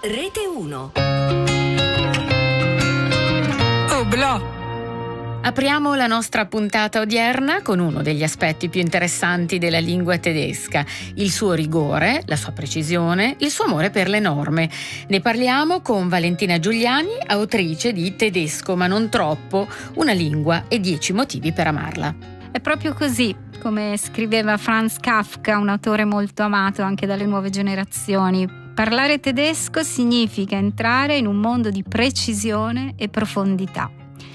Rete 1. Oblò. Apriamo la nostra puntata odierna con uno degli aspetti più interessanti della lingua tedesca, il suo rigore, la sua precisione, il suo amore per le norme. Ne parliamo con Valentina Giuliani, autrice di Tedesco ma non troppo, una lingua e 10 motivi per amarla. È proprio così, come scriveva Franz Kafka, un autore molto amato anche dalle nuove generazioni. Parlare tedesco significa entrare in un mondo di precisione e profondità.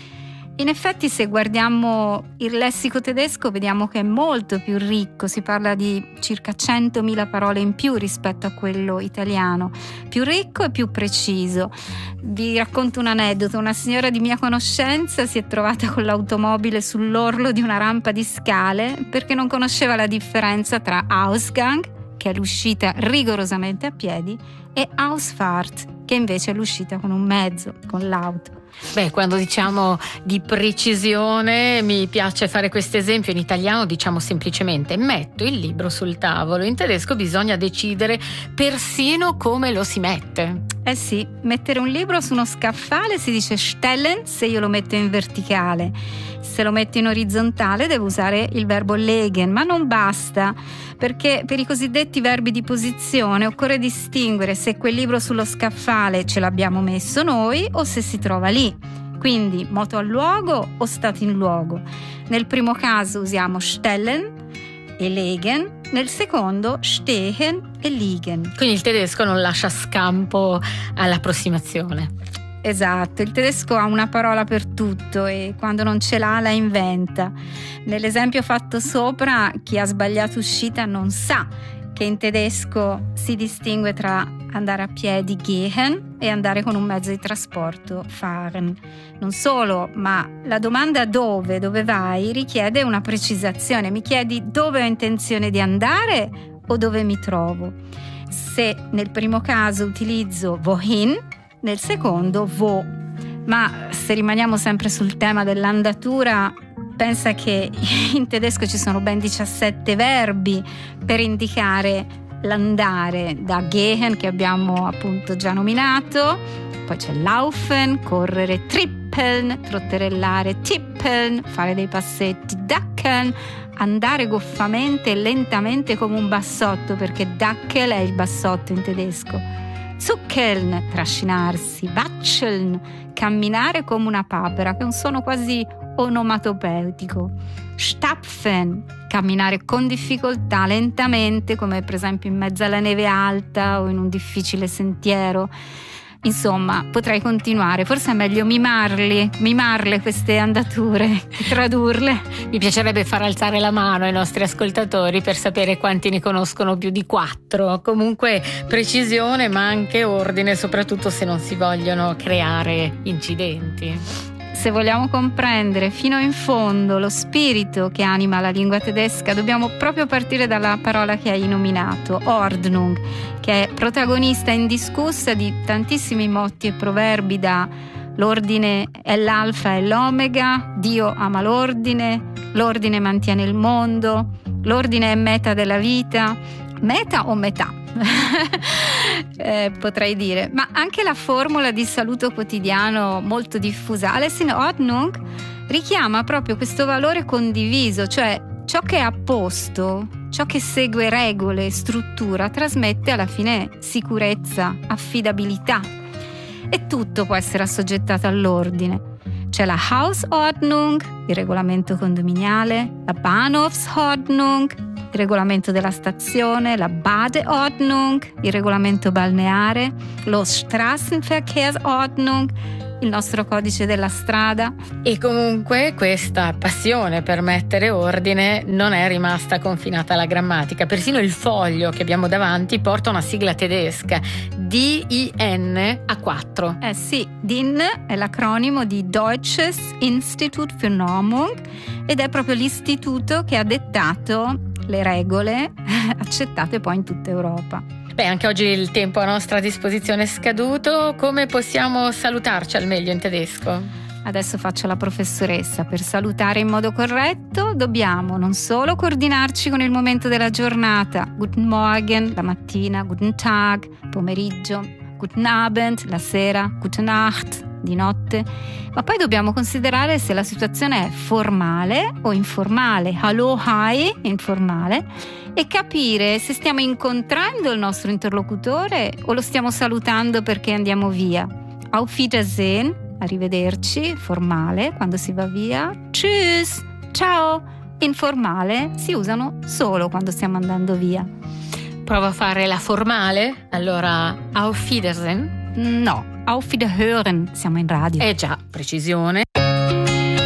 In effetti, se guardiamo il lessico tedesco, vediamo che è molto più ricco, si parla di circa 100.000 parole in più rispetto a quello italiano, più ricco e più preciso. Vi racconto un aneddoto: una signora di mia conoscenza si è trovata con l'automobile sull'orlo di una rampa di scale perché non conosceva la differenza tra Ausgang, che è l'uscita rigorosamente a piedi, e Ausfahrt, che invece è l'uscita con un mezzo, con l'auto. Beh, quando diciamo di precisione mi piace fare questo esempio. In italiano diciamo semplicemente metto il libro sul tavolo, in tedesco bisogna decidere persino come lo si mette. Eh sì, mettere un libro su uno scaffale si dice stellen se io lo metto in verticale. Se lo metto in orizzontale devo usare il verbo legen, ma non basta, perché per i cosiddetti verbi di posizione occorre distinguere se quel libro sullo scaffale ce l'abbiamo messo noi o se si trova lì. Quindi moto al luogo o stato in luogo. Nel primo caso usiamo stellen e legen, nel secondo stehen e liegen. Quindi il tedesco non lascia scampo all'approssimazione. Esatto, il tedesco ha una parola per tutto e quando non ce l'ha la inventa. Nell'esempio fatto sopra, chi ha sbagliato uscita non sa che in tedesco si distingue tra andare a piedi gehen e andare con un mezzo di trasporto fahren. Non solo, ma la domanda dove vai richiede una precisazione. Mi chiedi dove ho intenzione di andare o dove mi trovo. Se nel primo caso utilizzo wohin, nel secondo wo. Ma se rimaniamo sempre sul tema dell'andatura, pensa che in tedesco ci sono ben 17 verbi per indicare l'andare, da gehen, che abbiamo appunto già nominato, poi c'è laufen, correre, trippeln, trotterellare, tippeln, fare dei passetti, dackeln, andare goffamente e lentamente come un bassotto, perché dackel è il bassotto in tedesco, zuckeln, trascinarsi, watscheln, camminare come una papera, che è un suono quasi onomatopeutico, stapfen, camminare con difficoltà, lentamente, come per esempio in mezzo alla neve alta o in un difficile sentiero. Insomma, potrei continuare, forse è meglio mimarle queste andature, tradurle. Mi piacerebbe far alzare la mano ai nostri ascoltatori per sapere quanti ne conoscono più di 4. Comunque precisione ma anche ordine, soprattutto se non si vogliono creare incidenti. Se vogliamo comprendere fino in fondo lo spirito che anima la lingua tedesca, dobbiamo proprio partire dalla parola che hai nominato, Ordnung, che è protagonista indiscussa di tantissimi motti e proverbi, da l'ordine è l'alfa e l'omega, Dio ama l'ordine mantiene il mondo, l'ordine è meta della vita, meta o metà? Potrei dire, ma anche la formula di saluto quotidiano molto diffusa, Alles in Ordnung, richiama proprio questo valore condiviso, cioè ciò che è a posto, ciò che segue regole e struttura, trasmette alla fine sicurezza, affidabilità, e tutto può essere assoggettato all'ordine. C'è la Hausordnung, il regolamento condominiale, la Bahnhofsordnung, il regolamento della stazione, la Badeordnung, il regolamento balneare, lo Straßenverkehrsordnung, il nostro codice della strada. E comunque questa passione per mettere ordine non è rimasta confinata alla grammatica. Persino il foglio che abbiamo davanti porta una sigla tedesca, DIN a 4. Sì, DIN è l'acronimo di Deutsches Institut für Normung ed è proprio l'istituto che ha dettato le regole accettate poi in tutta Europa. Beh, anche oggi il tempo a nostra disposizione è scaduto. Come possiamo salutarci al meglio in tedesco? Adesso faccio la professoressa. Per salutare in modo corretto dobbiamo non solo coordinarci con il momento della giornata, Guten Morgen, la mattina, Guten Tag, pomeriggio, guten Abend, la sera, gute Nacht, di notte. Ma poi dobbiamo considerare se la situazione è formale o informale, hallo, hi, informale, e capire se stiamo incontrando il nostro interlocutore o lo stiamo salutando perché andiamo via. Auf Wiedersehen, arrivederci, formale, quando si va via. Tschüss, ciao, informale, si usano solo quando stiamo andando via. Prova a fare la formale, allora Auf Wiedersehen. No, Auf Wiederhören, siamo in radio. Già, precisione.